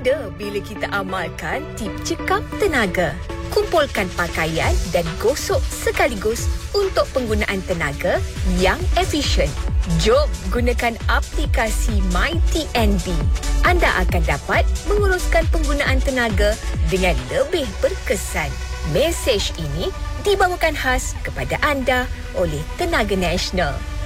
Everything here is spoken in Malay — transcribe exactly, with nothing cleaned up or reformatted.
tanda bila kita amalkan tip cekap tenaga. Kumpulkan pakaian dan gosok sekaligus untuk penggunaan tenaga yang efisien. Jom gunakan aplikasi MyTNB. Anda akan dapat menguruskan penggunaan tenaga dengan lebih berkesan. Mesej ini dibawakan khas kepada anda oleh Tenaga Nasional.